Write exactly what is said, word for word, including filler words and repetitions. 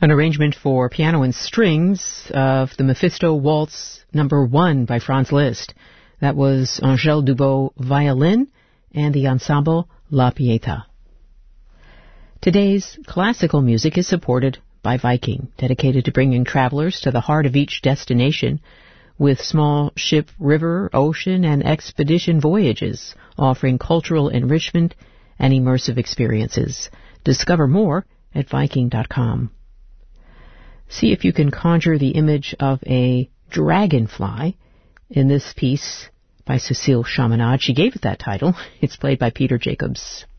An arrangement for piano and strings of the Mephisto Waltz Number One by Franz Liszt. That was Angèle Dubot violin and the ensemble La Pietà. Today's classical music is supported by Viking, dedicated to bringing travelers to the heart of each destination with small ship, river, ocean, and expedition voyages, offering cultural enrichment and immersive experiences. Discover more at Viking dot com. See if you can conjure the image of a dragonfly in this piece by Cécile Chaminade. She gave it that title. It's played by Peter Jacobs.